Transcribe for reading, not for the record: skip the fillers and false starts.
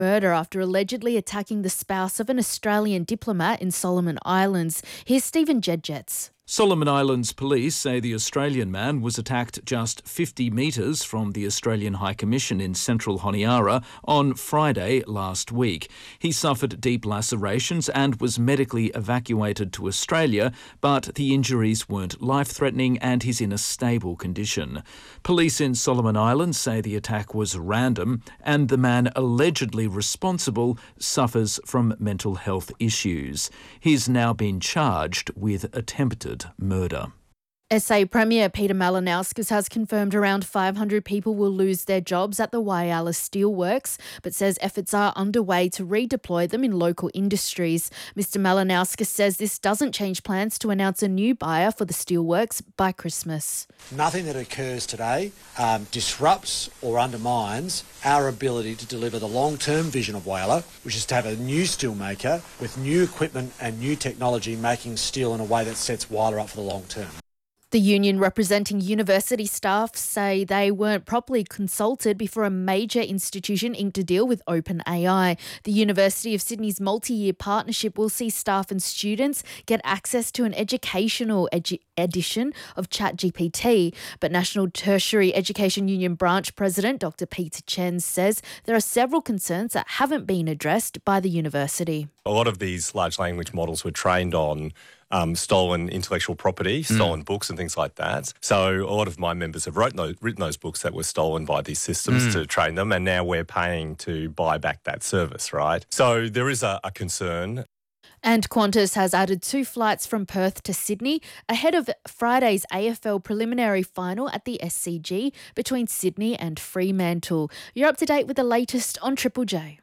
Murder after allegedly attacking the spouse of an Australian diplomat in Solomon Islands. Here's Stephen Jedjets. Solomon Islands police say the Australian man was attacked just 50 metres from the Australian High Commission in central Honiara on Friday last week. He suffered deep lacerations and was medically evacuated to Australia, but the injuries weren't life-threatening and he's in a stable condition. Police in Solomon Islands say the attack was random and the man allegedly responsible suffers from mental health issues. He's now been charged with attempted murder. SA Premier Peter Malinauskas has confirmed around 500 people will lose their jobs at the Whyalla Steelworks, but says efforts are underway to redeploy them in local industries. Mr Malinauskas says this doesn't change plans to announce a new buyer for the steelworks by Christmas. Nothing that occurs today disrupts or undermines our ability to deliver the long-term vision of Whyalla, which is to have a new steelmaker with new equipment and new technology making steel in a way that sets Whyalla up for the long term. The union representing university staff say they weren't properly consulted before a major institution inked a deal with OpenAI. The University of Sydney's multi-year partnership will see staff and students get access to an educational edition of ChatGPT. But National Tertiary Education Union Branch President Dr Peter Chen says there are several concerns that haven't been addressed by the university. A lot of these large language models were trained on stolen intellectual property, stolen books and things like that. So a lot of my members have written those books that were stolen by these systems to train them, and now we're paying to buy back that service, right? So there is a concern. And Qantas has added 2 flights from Perth to Sydney ahead of Friday's AFL preliminary final at the SCG between Sydney and Fremantle. You're up to date with the latest on Triple J.